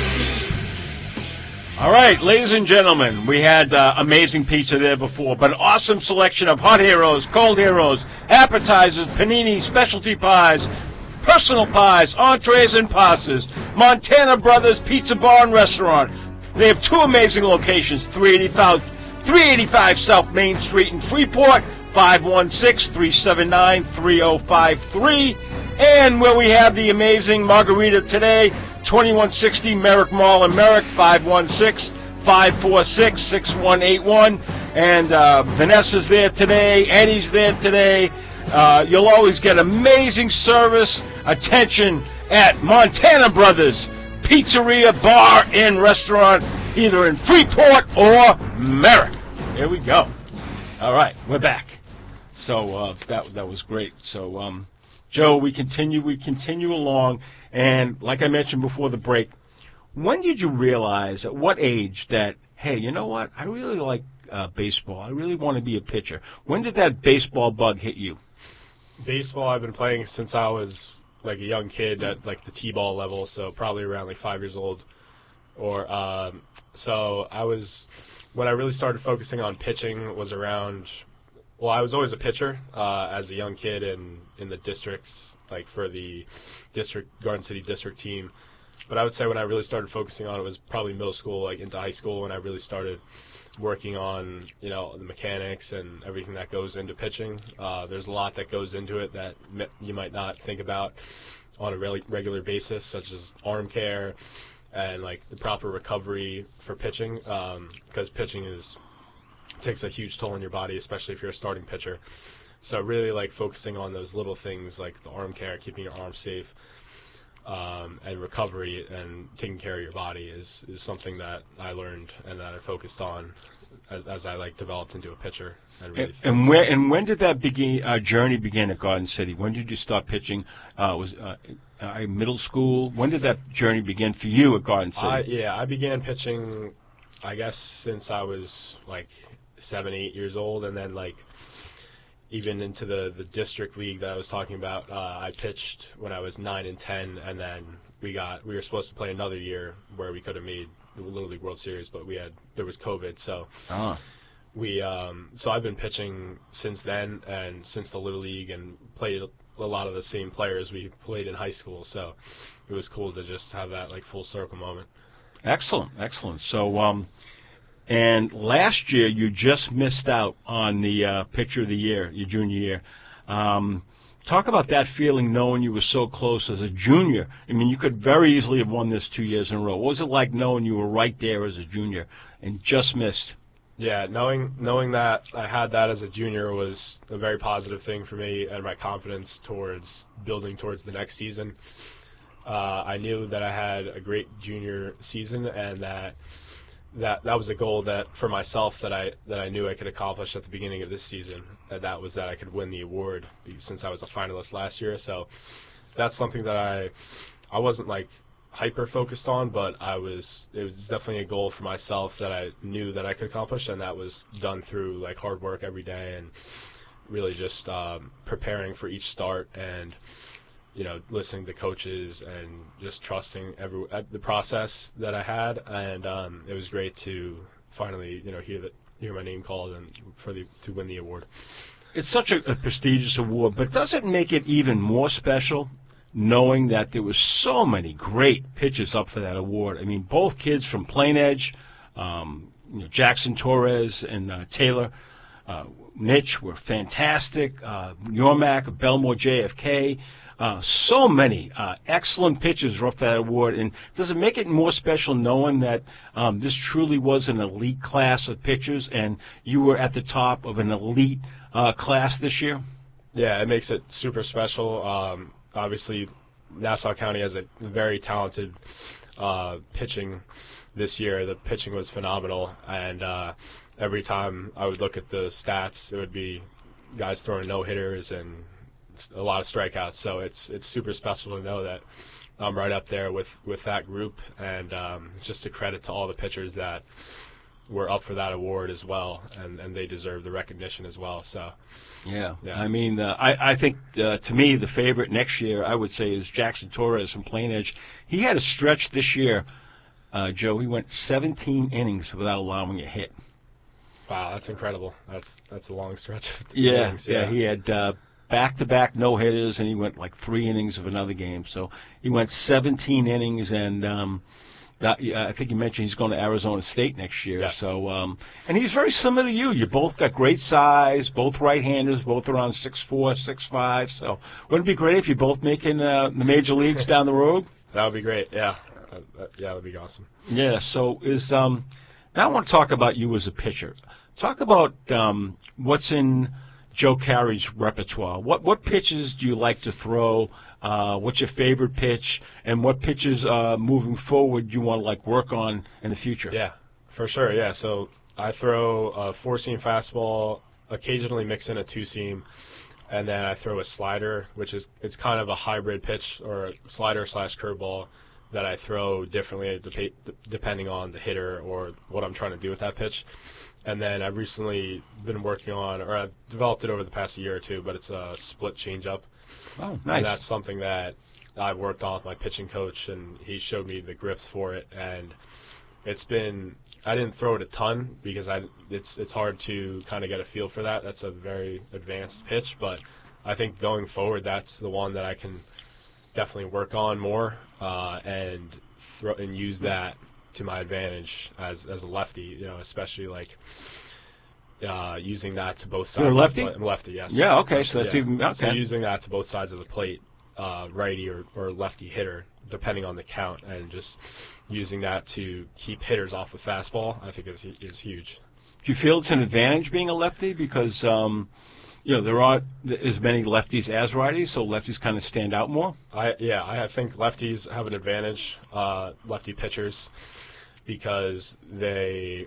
All right, ladies and gentlemen, we had amazing pizza there before, but an awesome selection of hot heroes, cold heroes, appetizers, panini, specialty pies, personal pies, entrees, and pastas. Montana Brothers Pizza Bar and Restaurant. They have two amazing locations, 385 South Main Street in Freeport, 516-379-3053, and where we have the amazing margarita today, 2160 Merrick Mall in Merrick, 516-546-6181. And Vanessa's there today. Eddie's there today. You'll always get amazing service, attention at Montana Brothers Pizzeria, Bar, and Restaurant, either in Freeport or Merrick. There we go. All right, we're back. So that was great. So, Joe, we continue along. And like I mentioned before the break, when did you realize, at what age, that, hey, you know what, I really like baseball. I really want to be a pitcher. When did that baseball bug hit you? Baseball I've been playing since I was like a young kid at like the T-ball level, so probably around like 5 years old. So when I really started focusing on pitching was around, well, I was always a pitcher as a young kid in the districts, like for the Garden City district team. But I would say when I really started focusing on it was probably middle school, like into high school, when I really started working on, the mechanics and everything that goes into pitching. There's a lot that goes into it that you might not think about on a regular basis, such as arm care and like the proper recovery for pitching, because pitching takes a huge toll on your body, especially if you're a starting pitcher. So really like focusing on those little things like the arm care, keeping your arm safe, and recovery and taking care of your body is something that I learned and that I focused on as I like developed into a pitcher. And when did that journey begin at Garden City? When did you start pitching? Was middle school? When did that journey begin for you at Garden City? I began pitching, I guess, since I was like 7, 8 years old, and then like even into the district league that I was talking about. I pitched when I was 9 and 10, and then we were supposed to play another year where we could have made the Little League World Series, but there was COVID, so so I've been pitching since then and since the Little League, and played a lot of the same players we played in high school, so it was cool to just have that like full circle moment. Excellent. So and last year you just missed out on the Pitcher of the Year, your junior year. Talk about that feeling, knowing you were so close as a junior. I mean, you could very easily have won this 2 years in a row. What was it like knowing you were right there as a junior and just missed? Yeah, knowing that I had that as a junior was a very positive thing for me and my confidence towards building towards the next season. I knew that I had a great junior season, and that was a goal that for myself that I knew I could accomplish at the beginning of this season. That was that I could win the award since I was a finalist last year. So that's something that I wasn't like hyper focused on, but it was definitely a goal for myself that I knew that I could accomplish, and that was done through like hard work every day and really just preparing for each start and listening to coaches and just trusting the process that I had, and it was great to finally hear my name called and to win the award. It's such a prestigious award, but does it make it even more special knowing that there were so many great pitchers up for that award? I mean, both kids from Plain Edge, Jackson Torres and Taylor Mitch were fantastic. Yormack, Belmore, JFK. So many excellent pitchers were up for that award. And does it make it more special knowing that this truly was an elite class of pitchers and you were at the top of an elite class this year? Yeah, it makes it super special. Obviously, Nassau County has a very talented pitching this year. The pitching was phenomenal, and every time I would look at the stats, it would be guys throwing no-hitters and a lot of strikeouts. So it's super special to know that I'm right up there with that group, and just a credit to all the pitchers that were up for that award as well, and they deserve the recognition as well. So yeah. I mean, I think to me the favorite next year I would say is Jackson Torres from Plain Edge. He had a stretch this year Joe, he went 17 innings without allowing a hit. Wow, that's incredible. That's a long stretch of Yeah, innings. yeah, he had back-to-back no-hitters, and he went like 3 innings of another game. So he went 17 innings, and I think you mentioned he's going to Arizona State next year. Yes. So, and he's very similar to you. You both got great size, both right-handers, both around 6'4", 6'5". So wouldn't it be great if you both making the major leagues down the road? That would be great. Yeah, that would be awesome. Yeah. So now I want to talk about you as a pitcher. Talk about what's in Joe Carey's repertoire. What pitches do you like to throw? What's your favorite pitch? And what pitches moving forward you want to work on in the future? Yeah, for sure. Yeah, so I throw a 4-seam fastball, occasionally mix in a 2-seam, and then I throw a slider, it's kind of a hybrid pitch, or a slider / curveball that I throw differently depending on the hitter or what I'm trying to do with that pitch. And then I've recently been working on, or I've developed it over the past year or two, but it's a split changeup. Oh, nice. And that's something that I've worked on with my pitching coach, and he showed me the grips for it. And I didn't throw it a ton because it's hard to kind of get a feel for that. That's a very advanced pitch, but I think going forward, that's the one that I can definitely work on more and use that to my advantage as a lefty, especially using that to both sides. You're a lefty? I'm a lefty, yes. Yeah, okay, so that's even okay. So using that to both sides of the plate, righty or lefty hitter, depending on the count, and just using that to keep hitters off the fastball, I think is huge. Do you feel it's an advantage being a lefty because there aren't as many lefties as righties, so lefties kind of stand out more? I think lefties have an advantage, lefty pitchers, because there's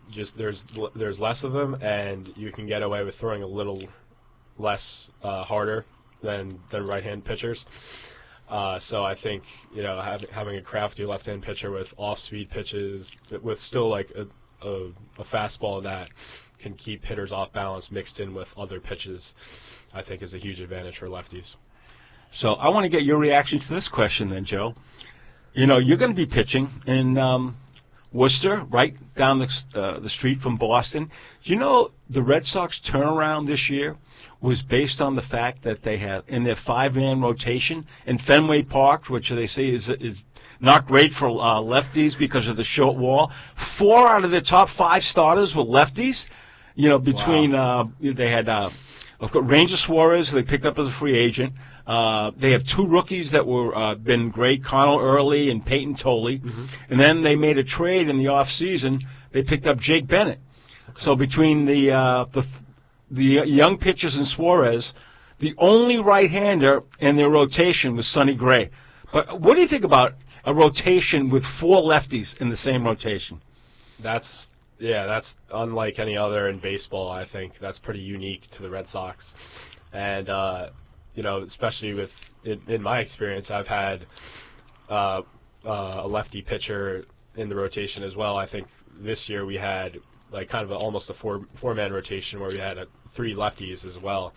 less of them, and you can get away with throwing a little less harder than right-hand pitchers. So I think having a crafty left-hand pitcher with off-speed pitches, with still a fastball that can keep hitters off balance mixed in with other pitches, I think is a huge advantage for lefties. So I want to get your reaction to this question then, Joe. You're going to be pitching in Worcester, right down the street from Boston. The Red Sox turnaround this year was based on the fact that they have, in their 5-man rotation in Fenway Park, which they say is not great for lefties because of the short wall, 4 out of their top 5 starters were lefties. Between they had Ranger Suarez, they picked up as a free agent. They have 2 rookies that were been great, Connell Early and Peyton Tolley. Mm-hmm. And then they made a trade in the off season. They picked up Jake Bennett. Okay. So between the young pitchers and Suarez, the only right-hander in their rotation was Sonny Gray. But what do you think about a rotation with 4 lefties in the same rotation? That's unlike any other in baseball. I think that's pretty unique to the Red Sox. And, especially in my experience, I've had a lefty pitcher in the rotation as well. I think this year we had kind of almost a four-man rotation where we had 3 lefties as well.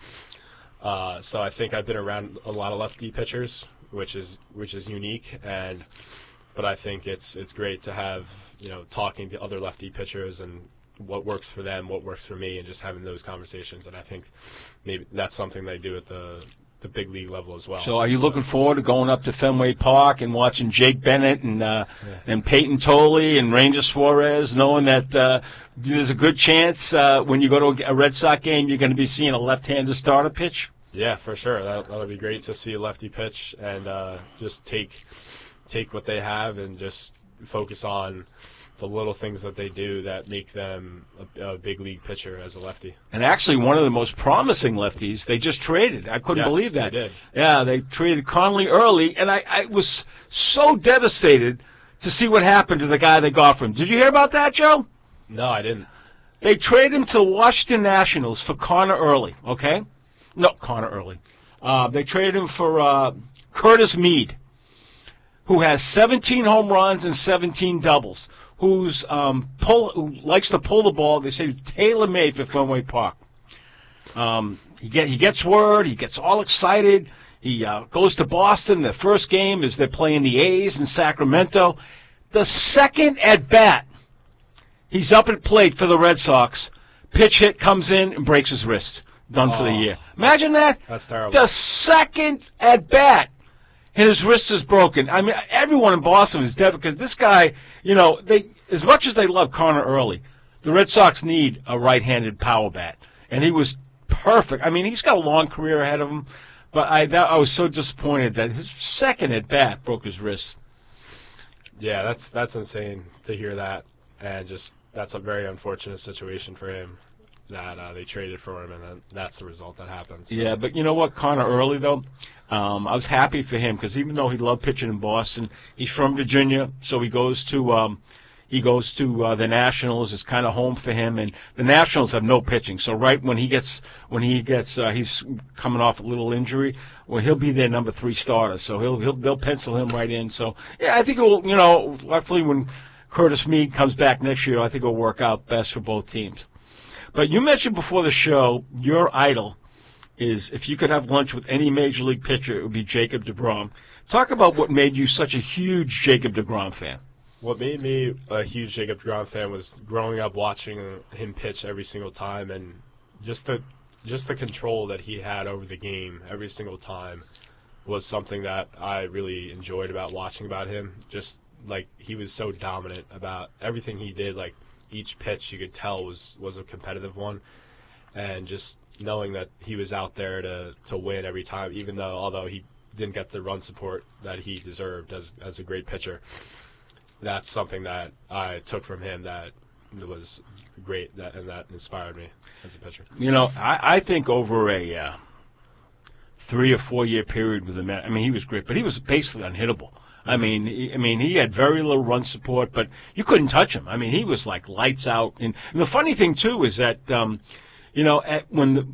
So I think I've been around a lot of lefty pitchers, which is unique, but I think it's great to have, talking to other lefty pitchers and what works for them, what works for me, and just having those conversations. And I think maybe that's something they do at the big league level as well. So are you looking forward to going up to Fenway Park and watching Jake Bennett and Peyton Tolley and Ranger Suarez, knowing that there's a good chance when you go to a Red Sox game you're going to be seeing a left-handed starter pitch? Yeah, for sure. That'll be great to see a lefty pitch and just take what they have and just focus on the little things that they do that make them a big league pitcher as a lefty. And actually, one of the most promising lefties they just traded. I couldn't believe that. They did. Yeah, they traded Connolly Early, and I was so devastated to see what happened to the guy they got from him. Did you hear about that, Joe? No, I didn't. They traded him to the Washington Nationals for Connor Early, okay? No, Connor Early. They traded him for Curtis Mead, who has 17 home runs and 17 doubles, who likes to pull the ball. They say tailor-made for Fenway Park. He gets word. He gets all excited. He goes to Boston. The first game is they're playing the A's in Sacramento. The second at bat, he's up at plate for the Red Sox. Pitch hit comes in and breaks his wrist. Done for the year. Imagine that. That's terrible. The second at bat, and his wrist is broken. I mean, everyone in Boston is dead because this guy, as much as they love Connor Early, the Red Sox need a right-handed power bat. And he was perfect. I mean, he's got a long career ahead of him, but I was so disappointed that his second at bat broke his wrist. Yeah, that's insane to hear that, and just that's a very unfortunate situation for him that they traded for him, and that's the result that happens. So. Yeah, but you know what, Connor Early though, I was happy for him because even though he loved pitching in Boston, he's from Virginia, so he goes to the Nationals. It's kind of home for him, and the Nationals have no pitching. So right when he's coming off a little injury, well, he'll be their number 3 starter. So they'll pencil him right in. So yeah, I think it will. Luckily when Curtis Meade comes back next year, I think it'll work out best for both teams. But you mentioned before the show your idol is if you could have lunch with any major league pitcher, it would be Jacob deGrom. Talk about what made you such a huge Jacob deGrom fan. What made me a huge Jacob deGrom fan was growing up watching him pitch every single time, and just the control that he had over the game every single time was something that I really enjoyed about watching about him. Just like he was so dominant about everything he did, like each pitch you could tell was a competitive one, and just knowing that he was out there to win every time, although he didn't get the run support that he deserved as a great pitcher. That's something that I took from him that was great, and that inspired me as a pitcher. I think over a 3 or 4 year period with the Mets, he was great, but he was basically unhittable. I mean, he had very little run support, but you couldn't touch him. He was like lights out. And the funny thing too is that, when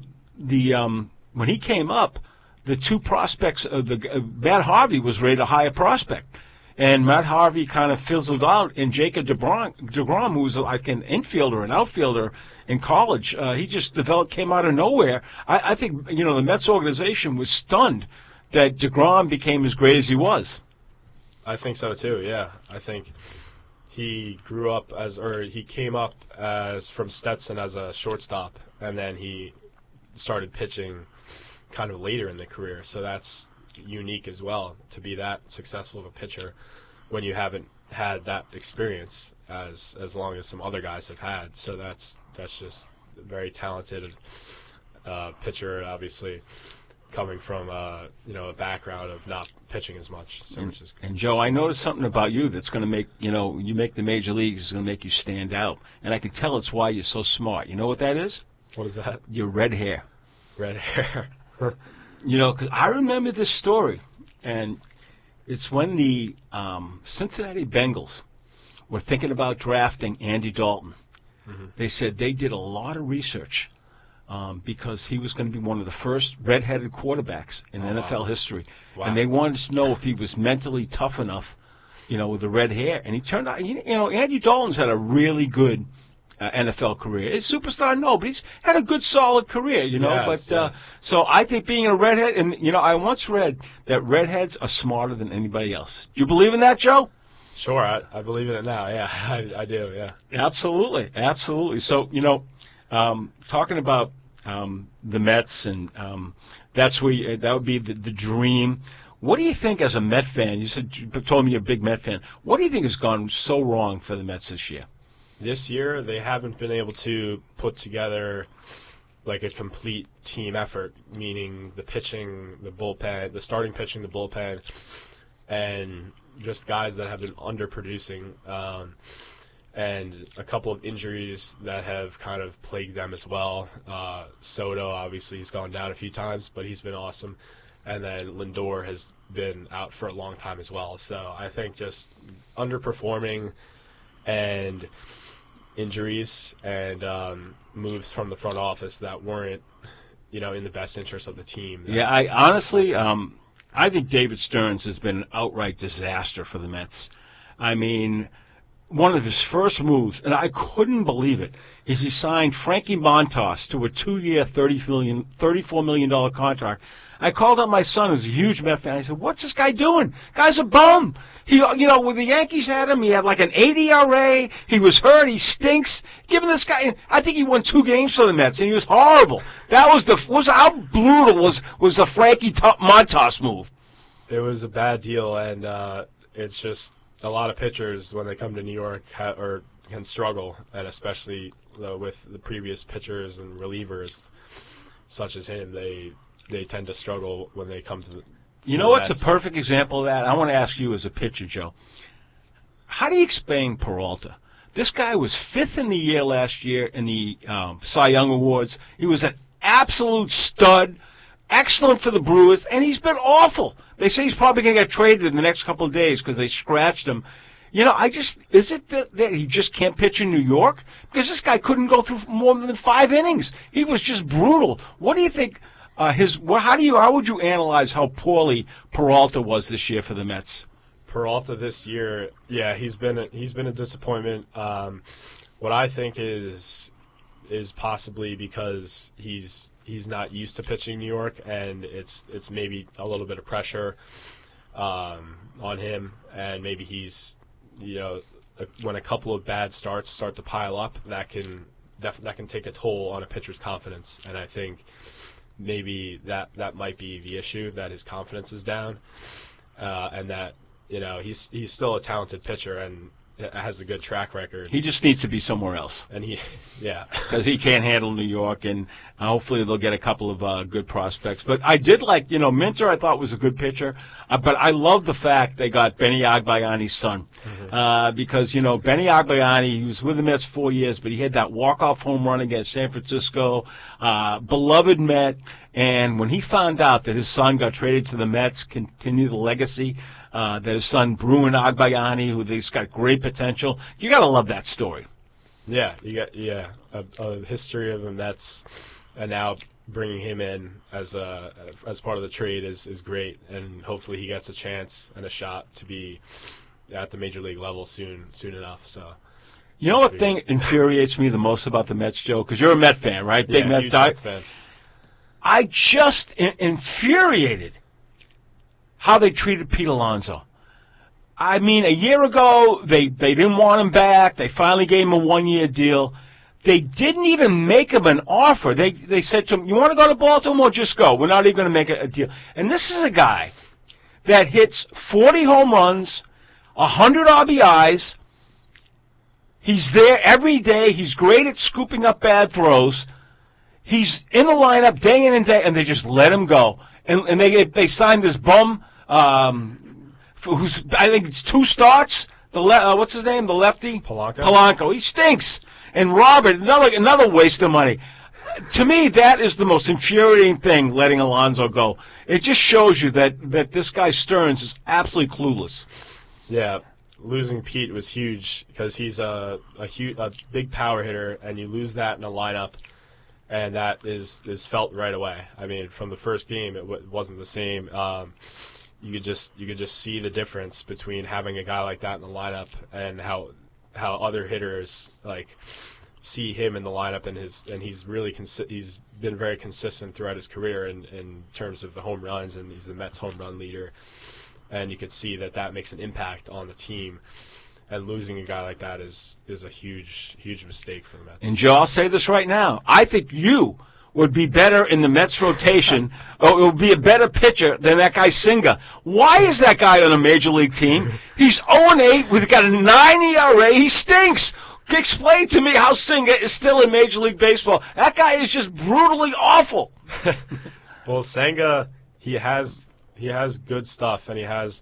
he came up, the 2 prospects, Matt Harvey was rated a higher prospect. And Matt Harvey kind of fizzled out, and Jacob deGrom, who was like an infielder, an outfielder in college, he just came out of nowhere. I think, the Mets organization was stunned that deGrom became as great as he was. I think so too, yeah. I think he came up from Stetson as a shortstop, and then he started pitching kind of later in the career, so that's unique as well to be that successful of a pitcher when you haven't had that experience as long as some other guys have had. So that's just a very talented pitcher, obviously coming from a background of not pitching as much. So which is and Joe, I noticed something about you that's going to make you make the major leagues is going to make you stand out, and I can tell it's why you're so smart. You know what that is? What is that? Your red hair. Red hair. Because I remember this story, and it's when the Cincinnati Bengals were thinking about drafting Andy Dalton. Mm-hmm. They said they did a lot of research because he was going to be one of the first red-headed quarterbacks in NFL history. Wow. And they wanted to know if he was mentally tough enough, with the red hair. And he turned out, Andy Dalton's had a really good NFL career. Is superstar? No, but he's had a good, solid career, Yes, yes. So I think being a redhead, and, I once read that redheads are smarter than anybody else. Do you believe in that, Joe? Sure, I believe in it now, yeah. I do, yeah. Absolutely, absolutely. So, talking about the Mets, and that's where that would be the dream. What do you think as a Met fan? You told me you're a big Met fan. What do you think has gone so wrong for the Mets this year? This year, they haven't been able to put together like a complete team effort, meaning the pitching, the bullpen, the starting pitching, the bullpen, and just guys that have been underproducing, and a couple of injuries that have kind of plagued them as well. Soto, obviously, he's gone down a few times, but he's been awesome. And then Lindor has been out for a long time as well. So I think just underperforming and injuries and moves from the front office that weren't, in the best interest of the team. Yeah, I honestly, I think David Stearns has been an outright disaster for the Mets. one of his first moves, and I couldn't believe it, is he signed Frankie Montas to a 2-year, $34 million contract. I called up my son, who's a huge Met fan. I said, "What's this guy doing? Guy's a bum. He, when the Yankees had him, he had like an 8 ERA. He was hurt. He stinks. Giving this guy, I think he won 2 games for the Mets, and he was horrible. That was how brutal was the Frankie Montas move. It was a bad deal, and it's just a lot of pitchers when they come to New York can struggle, and especially with the previous pitchers and relievers such as him, they tend to struggle when they come to the. You know what's a perfect example of that? I want to ask you as a pitcher, Joe. How do you explain Peralta? This guy was 5th in the year last year in the Cy Young Awards. He was an absolute stud, excellent for the Brewers, and he's been awful. They say he's probably going to get traded in the next couple of days because they scratched him. Is it that he just can't pitch in New York? Because this guy couldn't go through more than 5 innings. He was just brutal. What do you think? How would you analyze how poorly Peralta was this year for the Mets? Peralta this year, yeah, he's been a disappointment. What I think is possibly because he's not used to pitching New York, and it's maybe a little bit of pressure on him, and maybe he's when a couple of bad starts start to pile up, that can take a toll on a pitcher's confidence, and I think maybe that might be the issue, that his confidence is down, and that he's still a talented pitcher and has a good track record. He just needs to be somewhere else. And because he can't handle New York, and hopefully they'll get a couple of good prospects. But I did like, Minter I thought was a good pitcher, but I love the fact they got Benny Agbayani's son. Because, Benny Agbayani, he was with the Mets 4 years, but he had that walk-off home run against San Francisco, beloved Met, and when he found out that his son got traded to the Mets, continue the legacy, that his son Bruin Agbayani, who he's got great potential, you got to love that story. Yeah, you got a history of the Mets, and now bringing him in as part of the trade is great, and hopefully he gets a chance and a shot to be at the major league level soon enough. So. You know what thing infuriates me the most about the Mets, Joe? Because you're a Met fan, right? Big Mets fan. I just infuriated how they treated Pete Alonso. I mean, a year ago, they didn't want him back. They finally gave him a 1-year deal. They didn't even make him an offer. They said to him, "You want to go to Baltimore? Just go. We're not even going to make a deal." And this is a guy that hits 40 home runs, 100 RBIs. He's there every day. He's great at scooping up bad throws. He's in the lineup day in and day, and they just let him go. And they signed this bum, who's, I think it's 2 starts. What's his name? The lefty? Polanco. He stinks. And Robert, another waste of money. To me, that is the most infuriating thing, letting Alonso go. It just shows you that this guy Stearns is absolutely clueless. Yeah, losing Pete was huge because he's a big power hitter, and you lose that in a lineup, and that is felt right away. I mean, from the first game, it wasn't the same. You could just see the difference between having a guy like that in the lineup and how other hitters see him in the lineup, and he's been very consistent throughout his career in terms of the home runs, and he's the Mets home run leader, and you could see that makes an impact on the team. And losing a guy like that is a huge mistake for the Mets. And Joe, I'll say this right now. I think you would be better in the Mets rotation, or would be a better pitcher than that guy Singa. Why is that guy on a major league team? He's 0-8. We've got a 9 ERA. He stinks. Explain to me how Singa is still in Major League Baseball. That guy is just brutally awful. Well, Senga, he has good stuff, and he has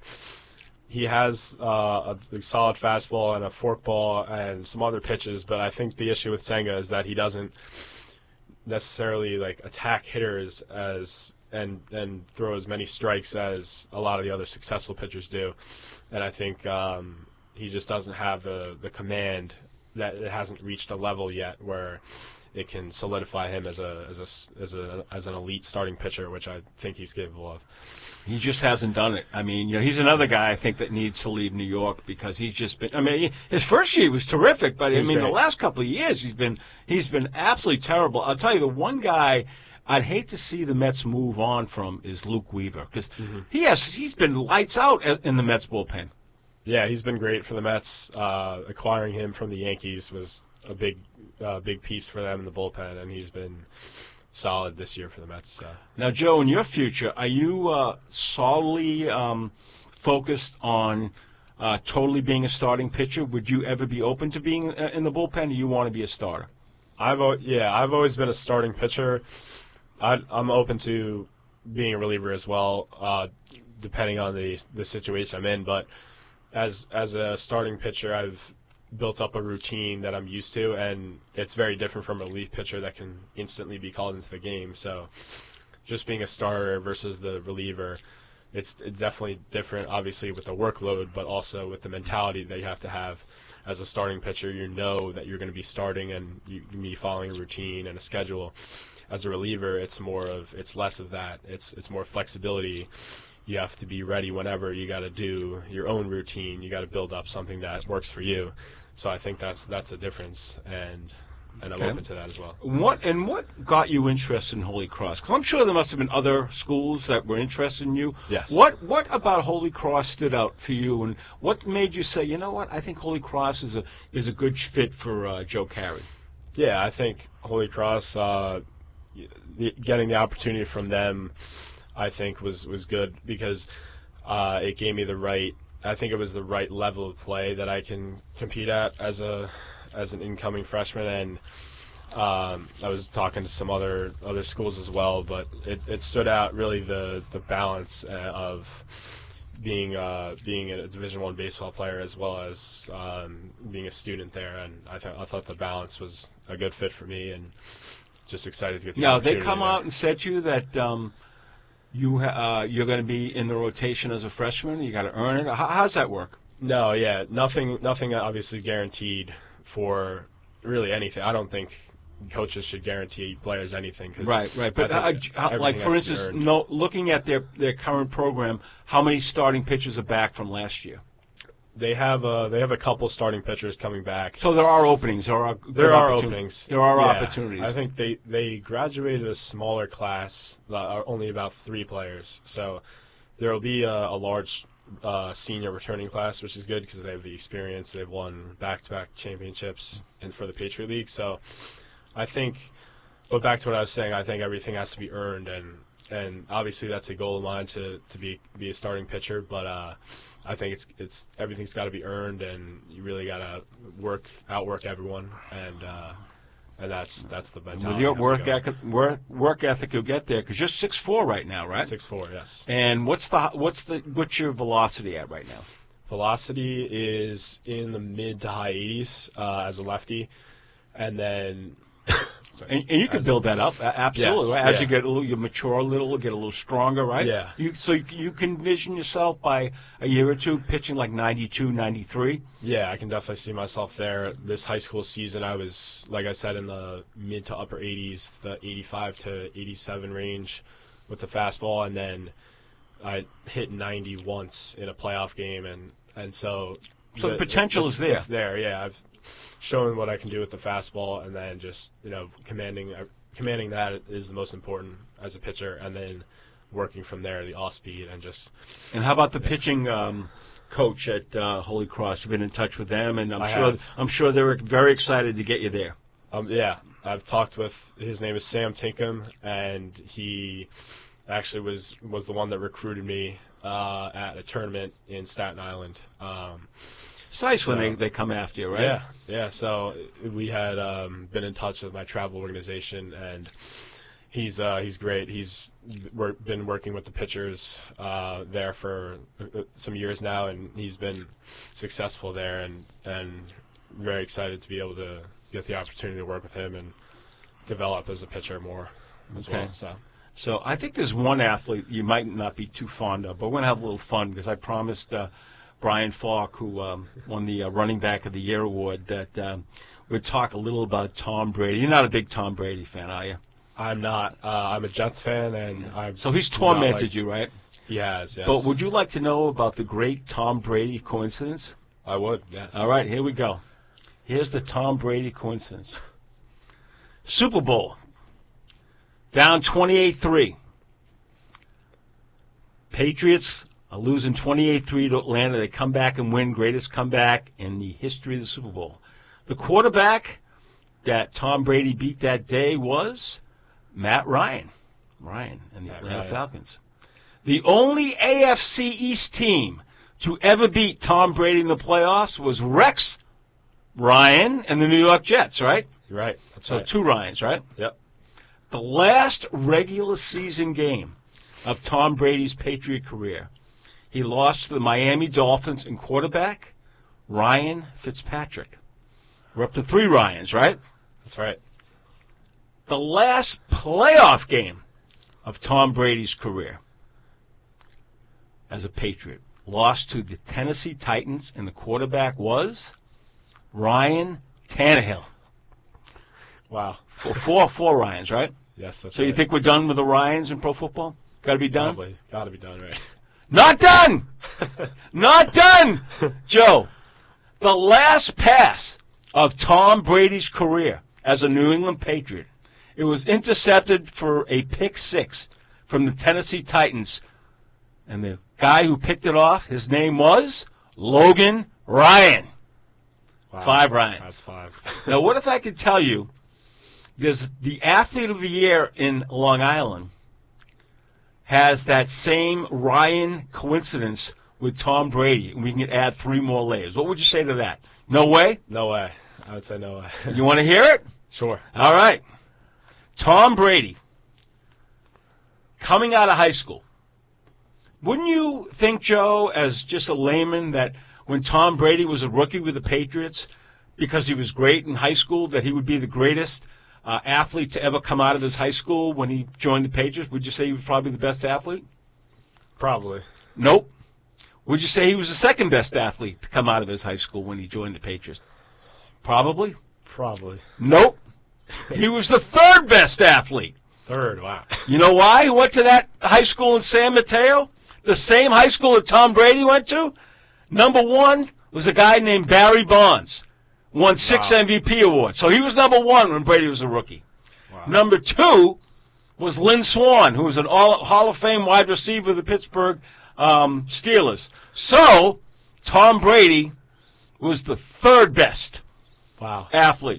a solid fastball and a forkball and some other pitches. But I think the issue with Senga is that he doesn't necessarily attack hitters and throw as many strikes as a lot of the other successful pitchers do. And I think he just doesn't have the command, that it hasn't reached a level yet where it can solidify him as an elite starting pitcher, which I think he's capable of. He just hasn't done it. I mean, he's another guy I think that needs to leave New York because he's just been. I mean, his first year was terrific, but I mean, the last couple of years he's been absolutely terrible. I'll tell you, the one guy I'd hate to see the Mets move on from is Luke Weaver because he's been lights out in the Mets bullpen. Yeah, he's been great for the Mets. Acquiring him from the Yankees was a big piece for them in the bullpen, and he's been solid this year for the Mets. Now, Joe, in your future, are you solely focused on totally being a starting pitcher? Would you ever be open to being in the bullpen, or you want to be a starter? I've always been a starting pitcher. I'm open to being a reliever as well, depending on the situation I'm in. But as a starting pitcher, I've built up a routine that I'm used to, and it's very different from a relief pitcher that can instantly be called into the game. So just being a starter versus the reliever, it's definitely different, obviously, with the workload, but also with the mentality that you have to have. As a starting pitcher, you know that you're going to be starting and you be following a routine and a schedule. As a reliever, it's less of that. It's more flexibility. You have to be ready whenever. You got to do your own routine. You got to build up something that works for you. So I think that's a difference, and I'm open to that as well. What got you interested in Holy Cross? Because I'm sure there must have been other schools that were interested in you. Yes. What about Holy Cross stood out for you, and what made you say, you know what, I think Holy Cross is a good fit for Joe Carey? Yeah, I think Holy Cross, getting the opportunity from them, I think was good because it gave me the right level of play that I can compete at as an incoming freshman, and I was talking to some other schools as well, but it stood out really the balance of being a Division I baseball player as well as being a student there, and I thought the balance was a good fit for me, and just excited to get the opportunity. Now, they come out and said to you that you're going to be in the rotation as a freshman. You got to earn it. How's that work? No, yeah, nothing obviously guaranteed for really anything. I don't think coaches should guarantee players anything. Right. But like for instance, looking at their current program, how many starting pitchers are back from last year? They have a couple starting pitchers coming back. So there are openings. There are openings. There are opportunities. I think they graduated a smaller class, only about 3 players. So there will be a large senior returning class, which is good because they have the experience. They've won back-to-back championships and for the Patriot League. So I think, but back to what I was saying, I think everything has to be earned, and obviously that's a goal of mine to be a starting pitcher. But I think it's everything's got to be earned, and you really got to outwork everyone, and that's the mentality. With your work ethic, you'll get there because you're 6'4" right now, right? 6'4", yes. And what's your velocity at right now? Velocity is in the mid to high 80s as a lefty, and then. And you can build that up, absolutely. Yes, right? As you mature a little, get a little stronger, right? Yeah. So you can envision yourself by a year or two pitching like 92, 93? Yeah, I can definitely see myself there. This high school season, I was, like I said, in the mid to upper 80s, the 85 to 87 range with the fastball, and then I hit 90 once in a playoff game, and so... So the potential is there. It's there, yeah. I've shown what I can do with the fastball, and then just commanding that is the most important as a pitcher, and then working from there, the off speed, and just. And how about the pitching coach at Holy Cross? You've been in touch with them, and I'm sure they're very excited to get you there. Yeah, I've talked with. His name is Sam Tinkham, and he actually was the one that recruited me at a tournament in Staten Island. It's nice when they come after you, right? Yeah. So we had been in touch with my travel organization, and he's great. He's been working with the pitchers there for some years now, and he's been successful there, and very excited to be able to get the opportunity to work with him and develop as a pitcher more as well. So I think there's one athlete you might not be too fond of, but we're going to have a little fun because I promised Brian Falk, who won the Running Back of the Year award, that we'd talk a little about Tom Brady. You're not a big Tom Brady fan, are you? I'm not. I'm a Jets fan, and So he's tormented you, right? He has, yes. But would you like to know about the great Tom Brady coincidence? I would, yes. All right, here we go. Here's the Tom Brady coincidence. Super Bowl. Down 28-3. Patriots are losing 28-3 to Atlanta. They come back and win. Greatest comeback in the history of the Super Bowl. The quarterback that Tom Brady beat that day was Matt Ryan. Ryan and the Atlanta Falcons. The only AFC East team to ever beat Tom Brady in the playoffs was Rex Ryan and the New York Jets, right? You're right. That's So right. 2 Ryans, right? Yep. The last regular season game of Tom Brady's Patriot career, he lost to the Miami Dolphins in quarterback Ryan Fitzpatrick. We're up to 3 Ryans, right? That's right. The last playoff game of Tom Brady's career as a Patriot lost to the Tennessee Titans, and the quarterback was Ryan Tannehill. Wow. Four Ryans, right? Yes, that's So right. you think we're done with the Ryans in pro football? Got to be done? Probably. Got to be done, right? Not done! Not done! Joe, the last pass of Tom Brady's career as a New England Patriot, it was intercepted for a pick 6 from the Tennessee Titans. And the guy who picked it off, his name was Logan Ryan. Wow. 5 Ryans. That's 5. Now, what if I could tell you there's the Athlete of the Year in Long Island has that same Ryan coincidence with Tom Brady, and we can add 3 more layers. What would you say to that? No way? No way. I would say no way. You want to hear it? Sure. All right. Tom Brady, coming out of high school. Wouldn't you think, Joe, as just a layman, that when Tom Brady was a rookie with the Patriots, because he was great in high school, that he would be the greatest athlete to ever come out of his high school when he joined the Patriots? Would you say he was probably the best athlete? Probably. Nope. Would you say he was the second best athlete to come out of his high school when he joined the Patriots? Probably. Probably. Nope. He was the third best athlete. 3rd, wow. You know why he went to that high school in San Mateo? The same high school that Tom Brady went to? Number 1 was a guy named Barry Bonds. Won 6 MVP awards. So he was number 1 when Brady was a rookie. Wow. Number 2 was Lynn Swann, who was an Hall of Fame wide receiver of the Pittsburgh Steelers. So Tom Brady was the 3rd best Wow. athlete.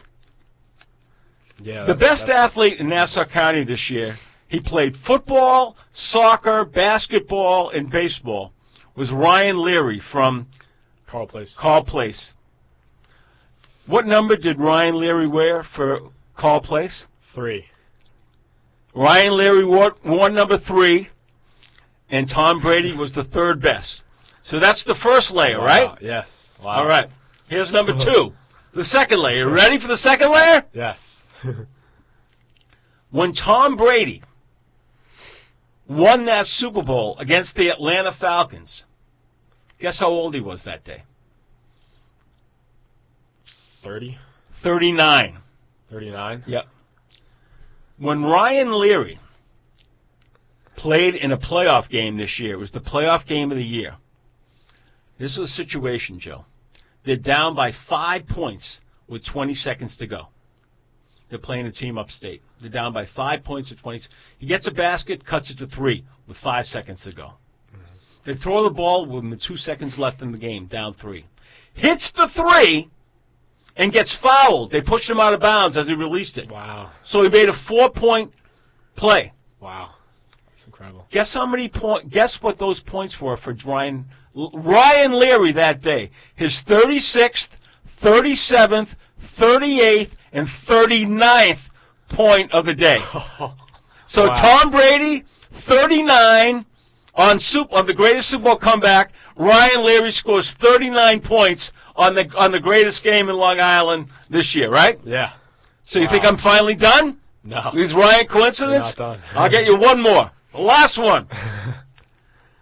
Yeah. The best athlete in Nassau County this year, he played football, soccer, basketball, and baseball, was Ryan Leary from Carl Place. Carl Place. What number did Ryan Leary wear for Carl Place? 3. Ryan Leary wore number 3, and Tom Brady was the 3rd best. So that's the first layer, Wow. right? Yes. Wow. All right. Here's number 2, the second layer. You ready for the second layer? Yes. When Tom Brady won that Super Bowl against the Atlanta Falcons, guess how old he was that day? 30. 39. 39. Yep. When Ryan Leary played in a playoff game this year, it was the playoff game of the year. This was a situation, Joe. They're down by 5 points with 20 seconds to go. They're playing a team upstate. They're down by 5 points with 20. He gets a basket, cuts it to 3 with 5 seconds to go. They throw the ball with 2 seconds left in the game, down 3. Hits the 3 and gets fouled. They pushed him out of bounds as he released it. Wow. So he made a 4-point play. Wow. That's incredible. Guess how many points? Guess what those points were for Ryan Leary that day? His 36th, 37th, 38th, and 39th point of the day. So Wow. Tom Brady, 39 on the greatest Super Bowl comeback. Ryan Leary scores 39 points on the greatest game in Long Island this year, right? Yeah. So you Wow. think I'm finally done? No. These Ryan coincidence? You're not done. I'll get you one more. The last one.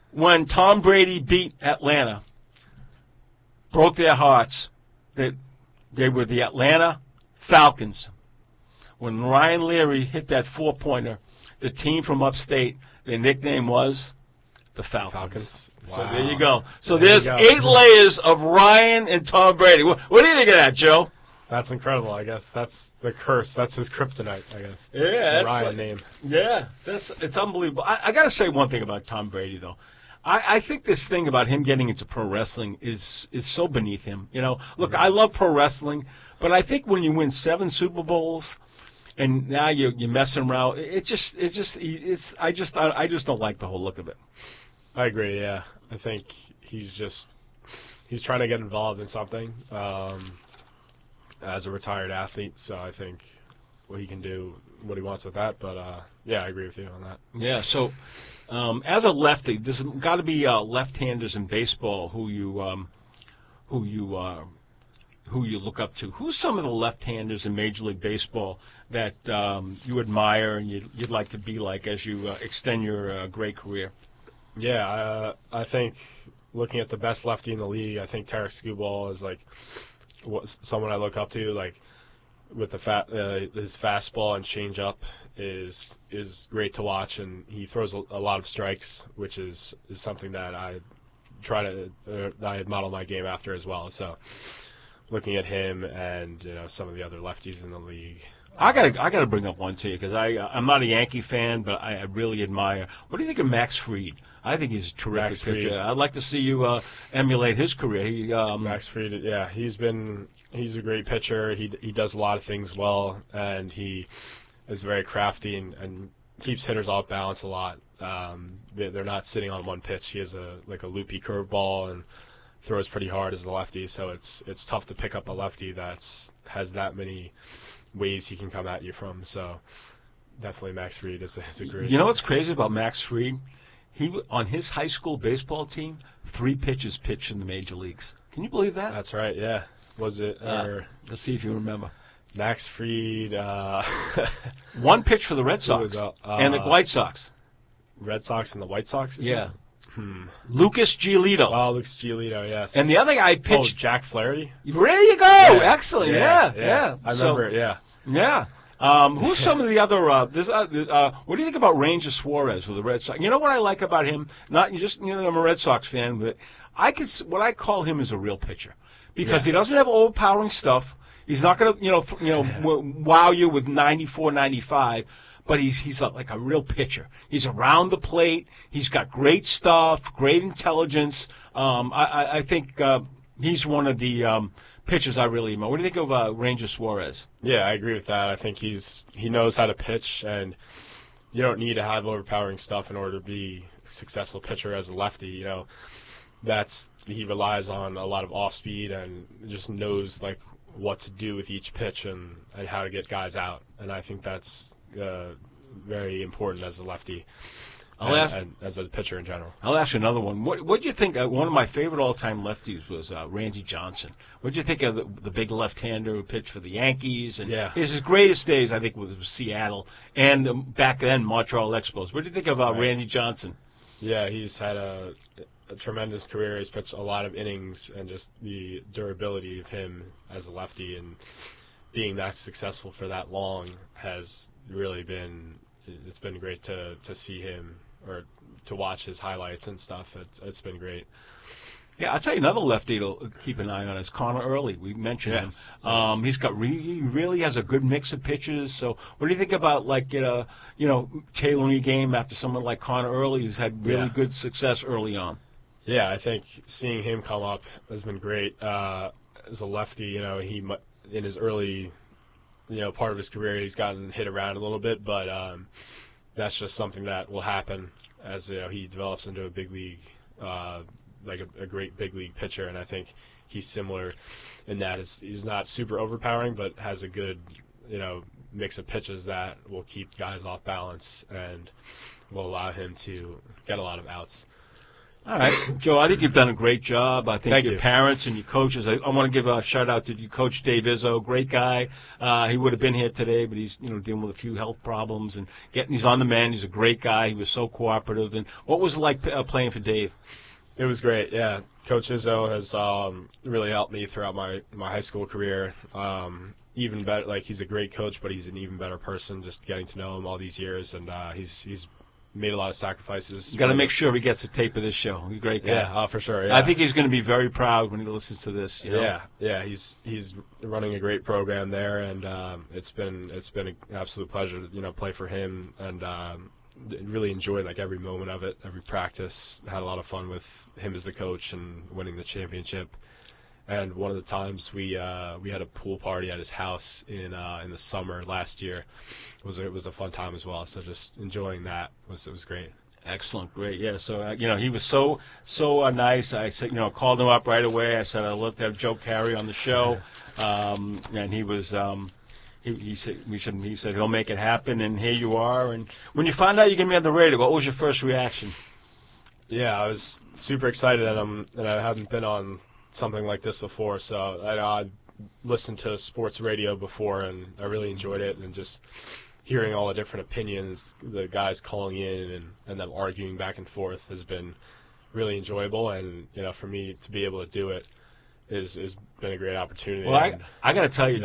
when Tom Brady beat Atlanta, broke their hearts, that they were the Atlanta Falcons. When Ryan Leary hit that four-pointer, the team from upstate, their nickname was the Falcons. So Wow. there you go. So There there's you go. 8 layers of Ryan and Tom Brady. What do you think of that, Joe? That's incredible. I guess that's the curse. That's his kryptonite, I guess. Yeah, The that's Ryan name. Yeah, it's unbelievable. I got to say one thing about Tom Brady, though. I think this thing about him getting into pro wrestling is so beneath him. You know, look, I love pro wrestling, but I think when you win 7 Super Bowls and now you're messing around, I just don't like the whole look of it. I agree. Yeah, I think he's trying to get involved in something as a retired athlete. So I think he can do what he wants with that. But yeah, I agree with you on that. Yeah. So as a lefty, there's got to be left-handers in baseball who you look up to. Who's some of the left-handers in Major League Baseball that you admire and you'd like to be like as you extend your great career? Yeah, I think looking at the best lefty in the league, I think Tarek Skubal is like someone I look up to. Like with his fastball and changeup is great to watch, and he throws a lot of strikes, which is something that I model my game after as well. So looking at him and some of the other lefties in the league. I gotta bring up one to you because I'm not a Yankee fan, but I really admire. What do you think of Max Fried? I think he's a terrific pitcher. I'd like to see you emulate his career. Max Fried, yeah, he's a great pitcher. He does a lot of things well, and he is very crafty and keeps hitters off balance a lot. They're not sitting on one pitch. He has a loopy curveball and throws pretty hard as a lefty, so it's tough to pick up a lefty has that many ways he can come at you from. So definitely Max Fried is a great. You know what's crazy about Max Fried? He on his high school baseball team, 3 pitches pitched in the major leagues. Can you believe that? That's right. Yeah. Was it? Let's see if you remember. Max Fried. 1 pitch for the Red Sox and the White Sox. Red Sox and the White Sox. Yeah. Lucas Giolito. Oh, Lucas Giolito, yes. And the other guy pitched. Jack Flaherty. There you go. Yeah. Excellent. Yeah. I remember it. Yeah. Yeah. Who's some of the other? What do you think about Ranger Suarez with the Red Sox? You know what I like about him? Not just I'm a Red Sox fan, but what I call him is a real pitcher because he doesn't have overpowering stuff. He's not going to wow you with 94, 95. But he's like a real pitcher. He's around the plate. He's got great stuff, great intelligence. I think he's one of the pitchers I really admire. What do you think of Ranger Suarez? Yeah, I agree with that. I think he knows how to pitch, and you don't need to have overpowering stuff in order to be a successful pitcher as a lefty. He relies on a lot of off speed and just knows like what to do with each pitch and how to get guys out. And I think that's very important as a lefty and as a pitcher in general. I'll ask you another one. What do you think? One of my favorite all-time lefties was Randy Johnson. What do you think of the big left-hander who pitched for the Yankees? And his greatest days, I think, was Seattle and back then Montreal Expos. What do you think of Randy Johnson? Yeah, he's had a tremendous career. He's pitched a lot of innings, and just the durability of him as a lefty and being that successful for that long has really been great to see him or to watch his highlights and stuff. It's been great. Yeah, I'll tell you another lefty to keep an eye on is Connor Early. We mentioned him. He really has a good mix of pitches. So what do you think about tailoring your game after someone like Connor Early who's had really good success early on? Yeah, I think seeing him come up has been great. As a lefty, he in his early, part of his career, he's gotten hit around a little bit, but that's just something that will happen as he develops into a big league, like a great big league pitcher. And I think he's similar in that he's not super overpowering, but has a good, mix of pitches that will keep guys off balance and will allow him to get a lot of outs. All right, Joe, I think you've done a great job. I think Thank your you. parents and your coaches, I want to give a shout-out to your coach, Dave Izzo, great guy. He would have been here today, but he's dealing with a few health problems. And he's on the mend. He's a great guy. He was so cooperative. And what was it like playing for Dave? It was great, yeah. Coach Izzo has really helped me throughout my high school career. Even better, like he's a great coach, but he's an even better person. Just getting to know him all these years, and he's made a lot of sacrifices. You got to make sure he gets a tape of this show. He's a great guy. Yeah, for sure. Yeah. I think he's going to be very proud when he listens to this. You know? Yeah. He's running a great program there, and it's been an absolute pleasure to play for him, and really enjoyed like every moment of it, every practice. Had a lot of fun with him as the coach and winning the championship. And one of the times we had a pool party at his house in the summer last year. It was a fun time as well. So just enjoying that was great. Excellent, great, yeah. So he was so nice. I said, called him up right away. I said I'd love to have Joe Carey on the show, and he was. He said he'll make it happen, and here you are. And when you found out you're gonna be on the radio, what was your first reaction? Yeah, I was super excited, and I hadn't been on something like this before, so I'd listened to sports radio before, and I really enjoyed it, and just hearing all the different opinions, the guys calling in and them arguing back and forth has been really enjoyable, and for me to be able to do it has been a great opportunity. Well, I got to tell you,